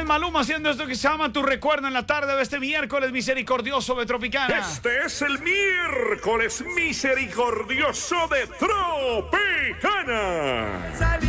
Maluma haciendo esto que se llama Tu Recuerdo en la tarde de este miércoles misericordioso de Tropicana. Este es el miércoles misericordioso de Tropicana.